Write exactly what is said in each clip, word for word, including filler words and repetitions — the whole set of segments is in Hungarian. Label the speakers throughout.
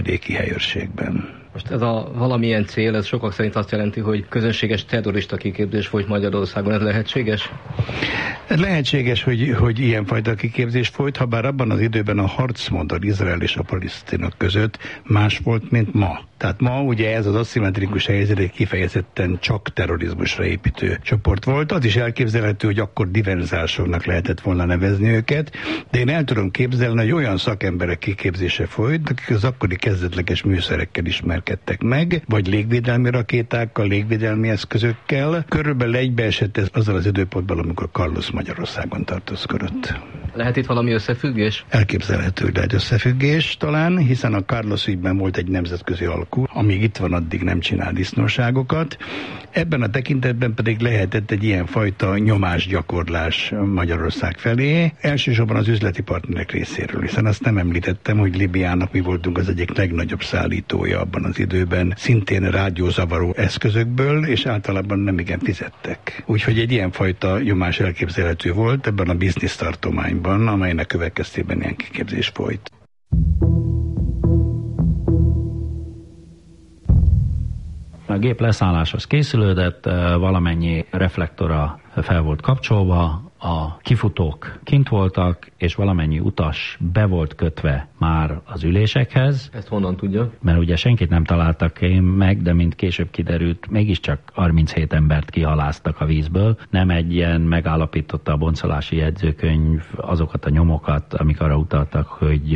Speaker 1: régi helyőrségben.
Speaker 2: Most ez a valamilyen cél, ez sokak szerint azt jelenti, hogy közönséges terrorista kiképzés folyt Magyarországon. Ez lehetséges?
Speaker 1: Ez lehetséges, hogy, hogy ilyenfajta kiképzés folyt, ha bár abban az időben a harcmodell Izrael és a palesztinok között más volt, mint ma. Tehát ma ugye ez az aszimmetrikus helyzet egy kifejezetten csak terrorizmusra építő csoport volt. Az is elképzelhető, hogy akkor diverzásoknak lehetett volna nevezni őket, de én el tudom képzelni, hogy olyan szakemberek kiképzése folyt, akik az akkori kezdetleges műszerekkel ismerkedtek meg, vagy légvédelmi rakétákkal, légvédelmi eszközökkel. Körülbelül egybeesett ez azzal az időpontban, amikor Carlos Magyarországon tartózkodott.
Speaker 2: Lehet itt valami összefüggés?
Speaker 1: Elképzelhető, hogy lehet összefüggés talán, hiszen a Carlos ügyben volt egy nemzetközi alkú, amíg itt van, addig nem csinál disznóságokat. Ebben a tekintetben pedig lehetett egy ilyenfajta nyomásgyakorlás Magyarország felé, elsősorban az üzleti partnerek részéről, hiszen azt nem említettem, hogy Libyának mi voltunk az egyik legnagyobb szállítója abban az időben, szintén rádiózavaró eszközökből, és általában nem igen fizettek. Úgyhogy egy ilyenfajta nyomás elképzelhető volt ebben a biznisz tartományban, amelynek következtében ilyen kiképzés folyt.
Speaker 3: A gép leszálláshoz készülődött, valamennyi reflektora fel volt kapcsolva, a kifutók kint voltak, és valamennyi utas be volt kötve már az ülésekhez.
Speaker 2: Ezt honnan tudja?
Speaker 3: Mert ugye senkit nem találtak én meg, de mint később kiderült, mégiscsak harminchét embert kihaláztak a vízből. Nem egy ilyen megállapította a boncolási jegyzőkönyv azokat a nyomokat, amik arra utaltak, hogy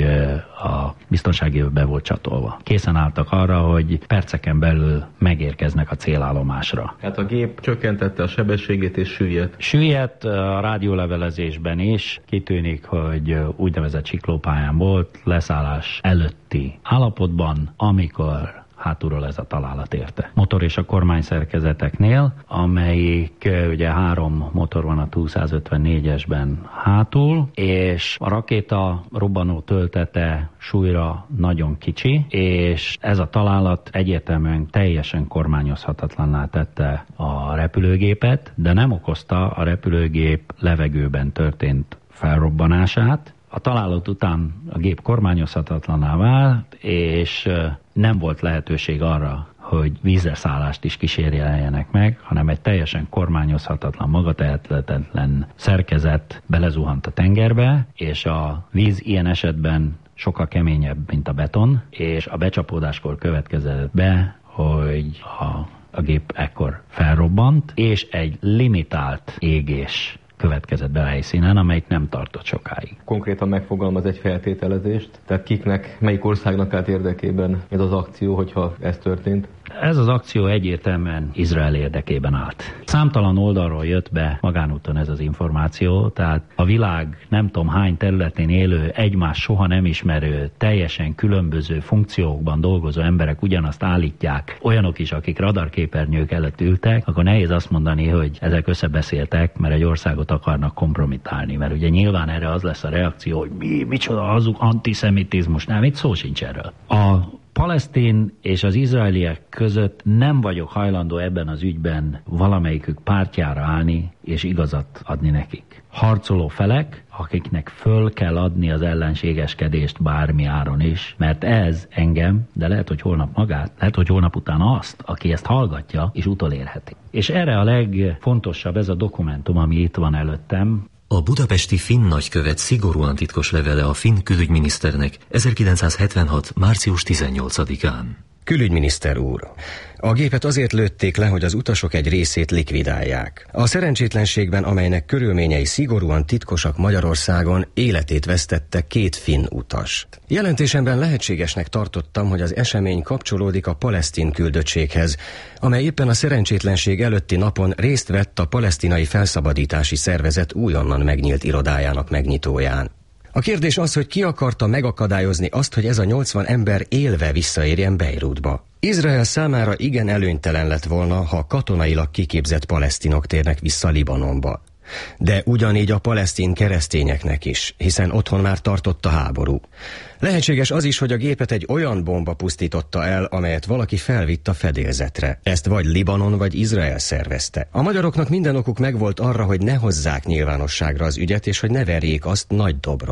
Speaker 3: a biztonsági öv be volt csatolva. Készen álltak arra, hogy perceken belül megérkeznek a célállomásra.
Speaker 2: Hát a gép csökkentette a sebességét és süllyedt.
Speaker 3: Süllyedt a rádiólevelezésben is. Kitűnik, hogy úgynevezett siklópályán volt, leszállás előtti állapotban, amikor hátulról ez a találat érte. Motor és a kormány szerkezeteknél, amelyik ugye három motor van a T százötvennégyesben hátul, és a rakéta robbanó töltete súlyra nagyon kicsi, és ez a találat egyértelműen teljesen kormányozhatatlanná tette a repülőgépet, de nem okozta a repülőgép levegőben történt felrobbanását. A találat után a gép kormányozhatatlaná vált, és nem volt lehetőség arra, hogy vízreszállást is kísérjeljenek meg, hanem egy teljesen kormányozhatatlan, magatehetetlen szerkezet belezuhant a tengerbe, és a víz ilyen esetben sokkal keményebb, mint a beton, és a becsapódáskor következett be, hogy a, a gép ekkor felrobbant, és egy limitált égés következett be a helyszínen, amelyik nem tartott sokáig.
Speaker 2: Konkrétan megfogalmaz egy feltételezést, tehát kiknek, melyik országnak állt érdekében ez az akció, hogyha ez történt?
Speaker 3: Ez az akció egyértelműen Izrael érdekében állt. Számtalan oldalról jött be magánúton ez az információ, tehát a világ nem tudom hány területén élő, egymás soha nem ismerő, teljesen különböző funkciókban dolgozó emberek ugyanazt állítják, olyanok is, akik radarképernyők előtt ültek, akkor nehéz azt mondani, hogy ezek összebeszéltek, mert egy országot akarnak kompromitálni, mert ugye nyilván erre az lesz a reakció, hogy mi, micsoda hazug antiszemitizmus, nem, itt szó sincs erről. A palesztin és az izraeliek között nem vagyok hajlandó ebben az ügyben valamelyikük pártjára állni és igazat adni nekik. Harcoló felek, akiknek föl kell adni az ellenségeskedést bármi áron is, mert ez engem, de lehet, hogy holnap magát, lehet, hogy holnap utána azt, aki ezt hallgatja, és utolérheti. És erre a legfontosabb ez a dokumentum, ami itt van előttem.
Speaker 4: A budapesti finn nagykövet szigorúan titkos levele a finn külügyminiszternek ezerkilencszázhetvenhat. március tizennyolcadikán.
Speaker 5: Külügyminiszter úr, a gépet azért lőtték le, hogy az utasok egy részét likvidálják. A szerencsétlenségben, amelynek körülményei szigorúan titkosak Magyarországon, életét vesztette két finn utas. Jelentésemben lehetségesnek tartottam, hogy az esemény kapcsolódik a palesztin küldöttséghez, amely éppen a szerencsétlenség előtti napon részt vett a palesztinai felszabadítási szervezet újonnan megnyílt irodájának megnyitóján. A kérdés az, hogy ki akarta megakadályozni azt, hogy ez a nyolcvan ember élve visszaérjen Beirutba. Izrael számára igen előnytelen lett volna, ha katonailag kiképzett palesztinok térnek vissza Libanonba. De ugyanígy a palesztin keresztényeknek is, hiszen otthon már tartott a háború. Lehetséges az is, hogy a gépet egy olyan bomba pusztította el, amelyet valaki felvitt a fedélzetre. Ezt vagy Libanon, vagy Izrael szervezte. A magyaroknak minden okuk megvolt arra, hogy ne hozzák nyilvánosságra az ügyet, és hogy ne verjék azt nagy dobra.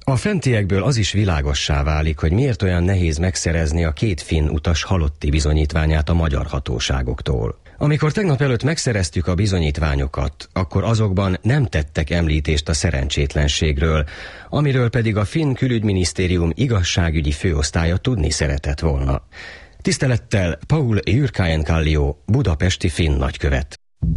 Speaker 5: A fentiekből az is világossá válik, hogy miért olyan nehéz megszerezni a két finn utas halotti bizonyítványát a magyar hatóságoktól. Amikor tegnap előtt megszereztük a bizonyítványokat, akkor azokban nem tettek említést a szerencsétlenségről, amiről pedig a finn külügyminisztérium igazságügyi főosztálya tudni szeretett volna. Tisztelettel Paul Jyrkäen-Kallio, budapesti finn nagykövet.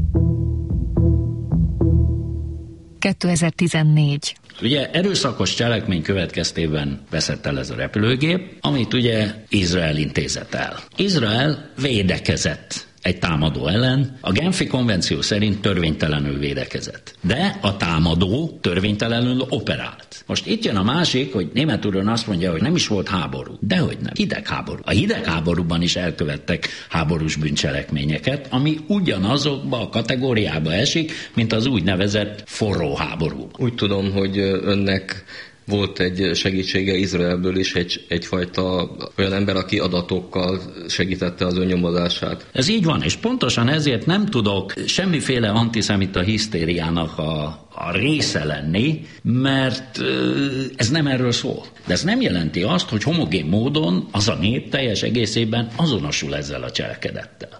Speaker 6: kétezer-tizennégy.
Speaker 3: Ugye erőszakos cselekmény következtében veszett el ez a repülőgép, amit ugye Izrael intézett el. Izrael védekezett egy támadó ellen, a Genfi konvenció szerint törvénytelenül védekezett. De a támadó törvénytelenül operált. Most itt jön a másik, hogy Németúron azt mondja, hogy nem is volt háború. Dehogy nem. Hidegháború. A hidegháborúban is elkövettek háborús bűncselekményeket, ami ugyanazokba a kategóriába esik, mint az úgynevezett forró háború.
Speaker 2: Úgy tudom, hogy önnek volt egy segítsége Izraelből is, egy, egyfajta olyan ember, aki adatokkal segítette az önnyomozását.
Speaker 3: Ez így van, és pontosan ezért nem tudok semmiféle antiszemita hisztériának a, a része lenni, mert ez nem erről szól. De ez nem jelenti azt, hogy homogén módon az a nép teljes egészében azonosul ezzel a cselekedettel.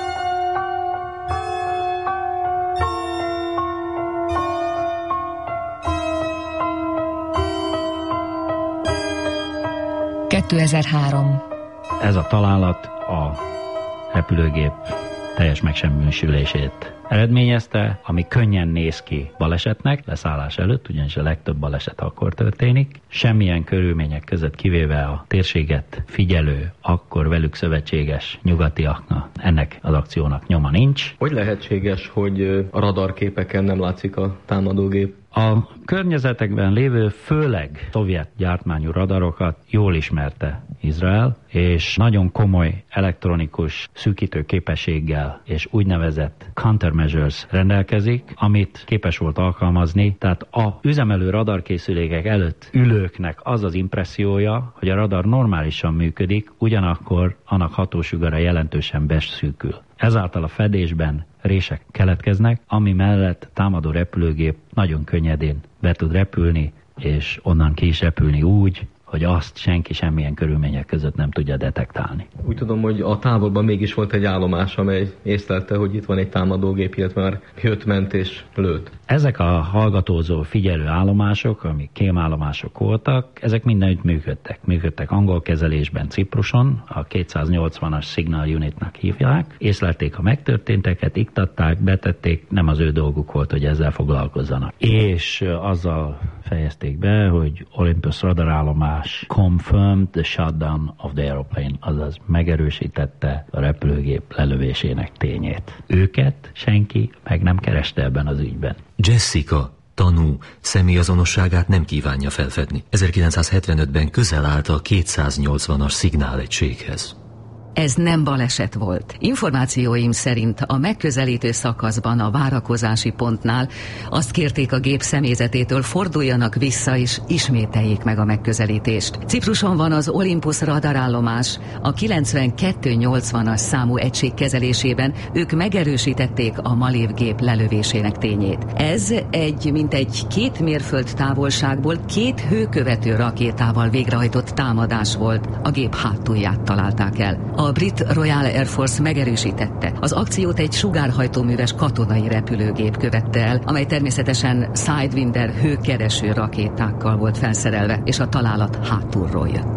Speaker 6: kétezer-három.
Speaker 3: Ez a találat a repülőgép teljes megsemmisülését eredményezte, ami könnyen néz ki balesetnek, leszállás előtt, ugyanis a legtöbb baleset akkor történik. Semmilyen körülmények között, kivéve a térséget figyelő, akkor velük szövetséges nyugatiaknak ennek az akciónak nyoma nincs.
Speaker 2: Hogy lehetséges, hogy a radarképeken nem látszik a támadógép?
Speaker 3: A környezetekben lévő, főleg szovjet gyártmányú radarokat jól ismerte Izrael, és nagyon komoly elektronikus szűkítő képességgel és úgynevezett countermeasures rendelkezik, amit képes volt alkalmazni. Tehát a üzemelő radarkészülékek előtt ülőknek az az impressziója, hogy a radar normálisan működik, ugyanakkor annak hatósugara jelentősen beszűkül. Ezáltal a fedésben rések keletkeznek, ami mellett támadó repülőgép nagyon könnyedén be tud repülni, és onnan ki is repülni úgy, hogy azt senki semmilyen körülmények között nem tudja detektálni.
Speaker 2: Úgy tudom, hogy a távolban mégis volt egy állomás, amely észlelte, hogy itt van egy támadógép, illetve már jött, ment és lőtt.
Speaker 3: Ezek a hallgatózó figyelő állomások, amik kémállomások voltak, ezek mindenütt működtek. Működtek angol kezelésben Cipruson, a kétszáznyolcvanas Signal Unitnak hívják. Észlelték a megtörténteket, iktatták, betették, nem az ő dolguk volt, hogy ezzel foglalkozzanak. És azzal fejezték be, hogy Olympus radarállomás confirmed the shutdown of the aeroplane, azaz megerősítette a repülőgép lelövésének tényét. Őket senki meg nem kereste ebben az ügyben.
Speaker 4: Jessica, tanú, személyazonosságát nem kívánja felfedni. ezerkilencszázhetvenötben közel állt a kétszáznyolcvanas szignálegységhez.
Speaker 6: Ez nem baleset volt. Információim szerint a megközelítő szakaszban a várakozási pontnál azt kérték a gép személyzetétől, forduljanak vissza és ismételjék meg a megközelítést. Cipruson van az Olympus radarállomás, a kilencvenkettő nyolcvanas számú egység kezelésében ők megerősítették a Malév gép lelövésének tényét. Ez egy mintegy két mérföld távolságból két hőkövető rakétával végrehajtott támadás volt. A gép hátulját találták el. A brit Royal Air Force megerősítette. Az akciót egy sugárhajtóműves katonai repülőgép követte el, amely természetesen Sidewinder hőkereső rakétákkal volt felszerelve, és a találat hátulról jött.